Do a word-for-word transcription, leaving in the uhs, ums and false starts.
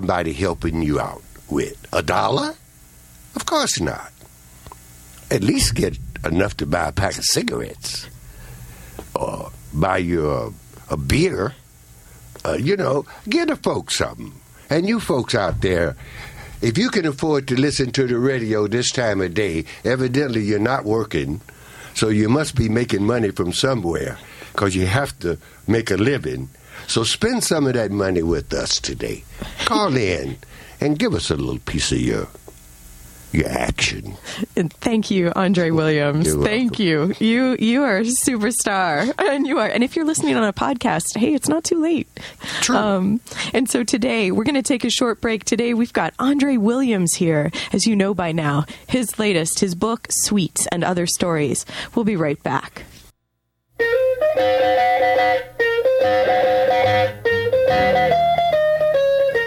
somebody helping you out with? A dollar? Of course not. At least get enough to buy a pack of cigarettes or buy you a, a beer. Uh, you know, get the folks something. And you folks out there, if you can afford to listen to the radio this time of day, evidently you're not working, so you must be making money from somewhere because you have to make a living. So spend some of that money with us today. Call in and give us a little piece of your your action. And thank you, Andre Williams. You're thank you. You you are a superstar. And you are. And if you're listening on a podcast, hey, it's not too late. True. Um, and so today, we're going to take a short break. Today, we've got Andre Williams here, as you know by now. His latest, his book, Sweets and Other Stories. We'll be right back.